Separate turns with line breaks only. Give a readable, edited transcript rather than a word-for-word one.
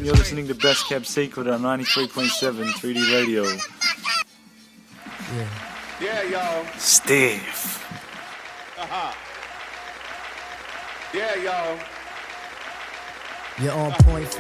You're listening to Best Kept Secret on 93.7 3D Radio.
Yeah, y'all.
Steve.
Yeah, y'all.
You're on point.